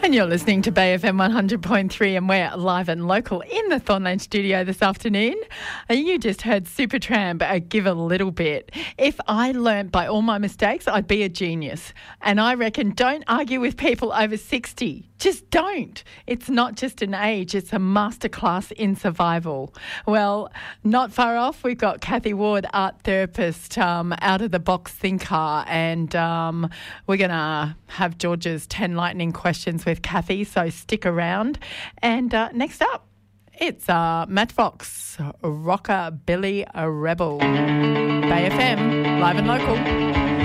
And you're listening to Bay FM 100.3 and we're live and local in the Thornlane studio this afternoon. You just heard Supertramp give a little bit. If I learnt by all my mistakes, I'd be a genius. And I reckon don't argue with people over 60. Just don't. It's not just an age, it's a masterclass in survival. Well, not far off, we've got Kathy Ward, art therapist, out-of-the-box thinker, and we're going to have George's 10 lightning questions with Kathy, so stick around. And next up, it's Matchbox, Rockabilly Rebel. Bay FM, live and local.